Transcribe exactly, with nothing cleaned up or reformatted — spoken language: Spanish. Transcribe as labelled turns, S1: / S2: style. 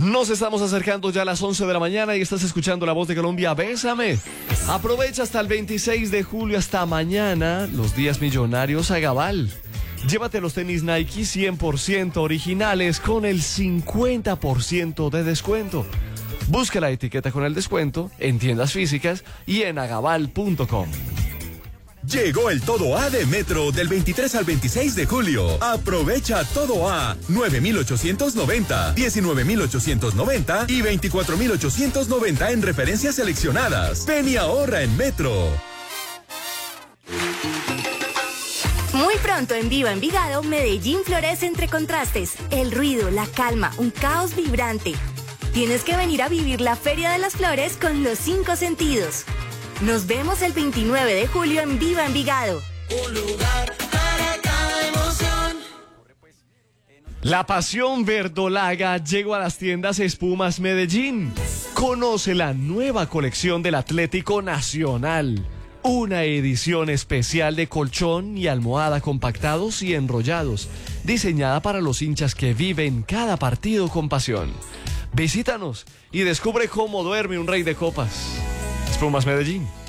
S1: Nos estamos acercando ya a las once de la mañana y estás escuchando La Voz de Colombia. Bésame. Aprovecha hasta el veintiséis de julio, hasta mañana, los días millonarios a Gabal. Llévate los tenis Nike cien por ciento originales con el cincuenta por ciento de descuento. Busca la etiqueta con el descuento en tiendas físicas y en agabal punto com.
S2: Llegó el Todo A de Metro del veintitrés al veintiséis de julio. Aprovecha Todo A nueve mil ochocientos noventa, diecinueve mil ochocientos noventa y veinticuatro mil ochocientos noventa en referencias seleccionadas. Ven y ahorra en Metro.
S3: Muy pronto en Viva Envigado, Medellín florece entre contrastes. El ruido, la calma, un caos vibrante. Tienes que venir a vivir la Feria de las Flores con los cinco sentidos. Nos vemos el veintinueve de julio en Viva Envigado.
S4: Un lugar para cada emoción.
S1: La pasión verdolaga llegó a las tiendas Espumas Medellín. Conoce la nueva colección del Atlético Nacional. Una edición especial de colchón y almohada compactados y enrollados, diseñada para los hinchas que viven cada partido con pasión. Visítanos y descubre cómo duerme un rey de copas. Espumas Medellín.